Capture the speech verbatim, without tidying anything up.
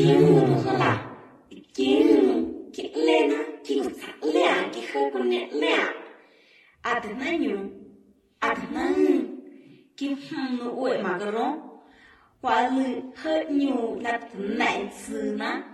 Kim là kim kim lên á kim sạc lẹ cái hơi con nẹt lẹ à thế này nhủ à thế này kim hâm nó uể mà cái đó quả lư hơi nhủ là thế này xứ na